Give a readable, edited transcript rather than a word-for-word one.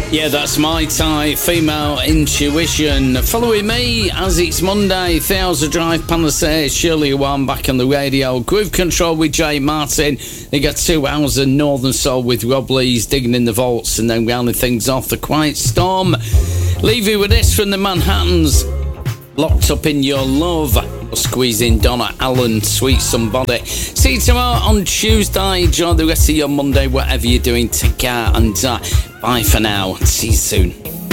Yeah, that's my type, Female Intuition. Following me, as it's Monday, 3 hours of drive, Panacea, Shirley One back on the radio. Groove Control with Jay Martin. They got 2 hours of Northern Soul with Rob Lees, digging in the vaults, and then rounding things off, The Quiet Storm. Leave you with this from the Manhattans. Locked Up in Your Love. Squeezing Donna Allen, Sweet Somebody. See you tomorrow on Tuesday. Enjoy the rest of your Monday, whatever you're doing. Take care and bye for now. See you soon.